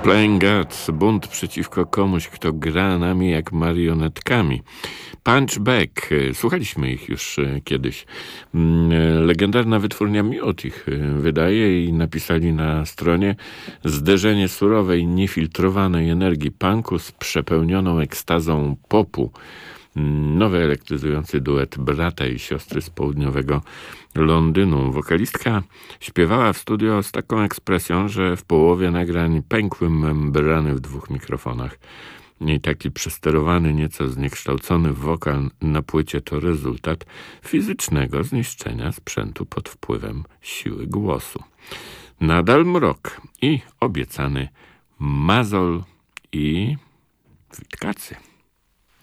Playing God, bunt przeciwko komuś, kto gra nami jak marionetkami. Punchback, słuchaliśmy ich już kiedyś. Legendarna wytwórnia Miód ich wydaje i napisali na stronie: zderzenie surowej, niefiltrowanej energii punku z przepełnioną ekstazą popu. Nowy elektryzujący duet brata i siostry z południowego Londynu. Wokalistka śpiewała w studio z taką ekspresją, że w połowie nagrań pękły membrany w 2 mikrofonach. I taki przesterowany, nieco zniekształcony wokal na płycie to rezultat fizycznego zniszczenia sprzętu pod wpływem siły głosu. Nadal mrok i obiecany Mazol i Witkacy.